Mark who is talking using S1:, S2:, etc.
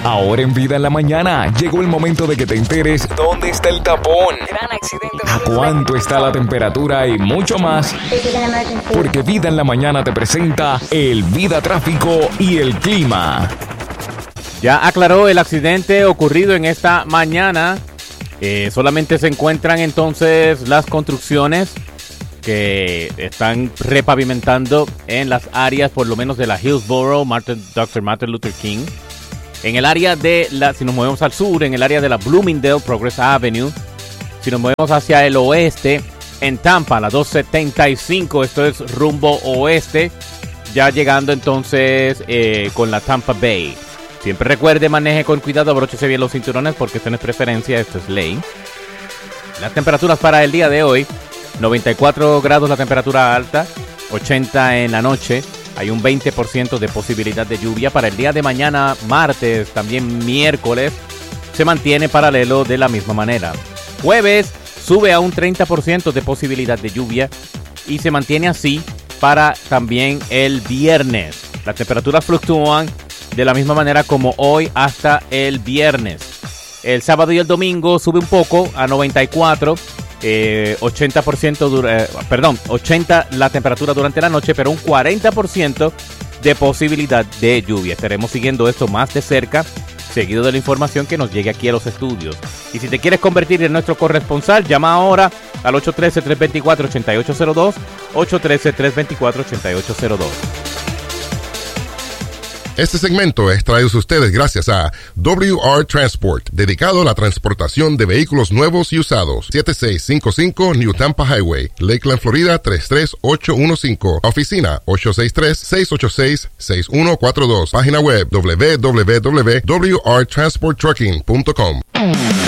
S1: Ahora en Vida en la Mañana llegó el momento de que te enteres dónde está el tapón,
S2: Gran accidente.
S1: a cuánto está la temperatura y mucho más. Porque Vida en la Mañana te presenta el Vida Tráfico y el Clima.
S3: Ya aclaró el accidente ocurrido en esta mañana. Solamente se encuentran entonces las construcciones que están repavimentando en las áreas por lo menos de la Hillsborough, Dr. Martin Luther King. En el área de si nos movemos al sur, en el área de la Bloomingdale, Progress Avenue. Si nos movemos hacia el oeste, en Tampa, la 275, esto es rumbo oeste, ya llegando entonces con la Tampa Bay. Siempre recuerde, maneje con cuidado, abróchese bien los cinturones porque esto no es preferencia, esto es ley. Las temperaturas para el día de hoy, 94 grados la temperatura alta, 80 en la noche. Hay un 20% de posibilidad de lluvia. Para el día de mañana, martes, también miércoles, se mantiene paralelo de la misma manera. Jueves sube a un 30% de posibilidad de lluvia y se mantiene así para también el viernes. Las temperaturas fluctúan de la misma manera como hoy hasta el viernes. El sábado y el domingo sube un poco a 94, 80 la temperatura durante la noche, pero un 40% de posibilidad de lluvia. Estaremos siguiendo esto más de cerca, seguido de la información que nos llegue aquí a los estudios. Y si te quieres convertir en nuestro corresponsal, llama ahora al 813-324-8802, 813-324-8802.
S4: Este segmento es traído a ustedes gracias a WR Transport, dedicado a la transportación de vehículos nuevos y usados. 7655 New Tampa Highway, Lakeland, Florida 33815. Oficina 863-686-6142. Página web www.wrtransporttrucking.com.